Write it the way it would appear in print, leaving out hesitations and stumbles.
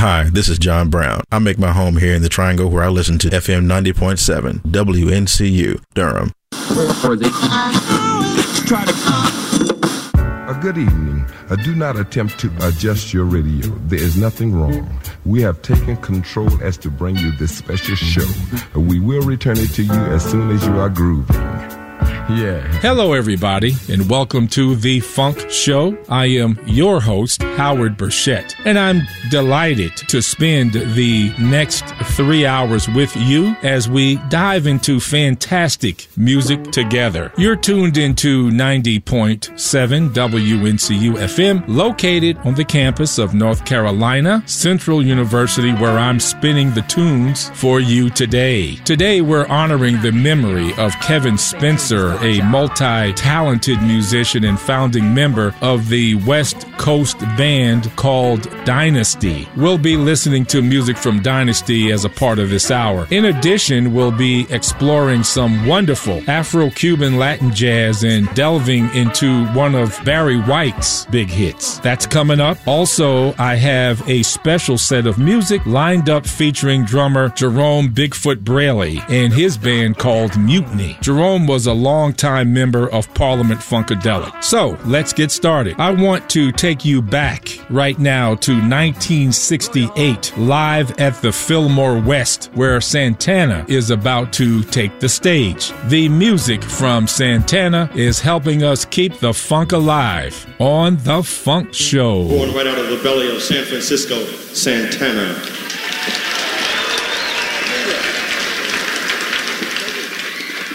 Hi, this is John Brown. I make my home here in the Triangle where I listen to FM 90.7, WNCU, Durham. Good evening. Do not attempt to adjust your radio. There is nothing wrong. We have taken control as to bring you this special show. We will return it to you as soon as you are grooving. Yeah. Hello, everybody, and welcome to The Funk Show. I am your host, Howard Burchett, and I'm delighted to spend the next 3 hours with you as we dive into fantastic music together. You're tuned into 90.7 WNCU FM, located on the campus of North Carolina Central University, where I'm spinning the tunes for you today. Today, we're honoring the memory of Kevin Spencer, a multi-talented musician and founding member of the West Coast band called Dynasty. We'll be listening to music from Dynasty as a part of this hour. In addition, we'll be exploring some wonderful Afro-Cuban Latin jazz and delving into one of Barry White's big hits. That's coming up. Also, I have a special set of music lined up featuring drummer Jerome Bigfoot Braley and his band called Mutiny. Jerome was a long-time member of Parliament Funkadelic. So, let's get started. I want to take you back right now to 1968, live at the Fillmore West, where Santana is about to take the stage. The music from Santana is helping us keep the funk alive on The Funk Show. Born right out of the belly of San Francisco, Santana.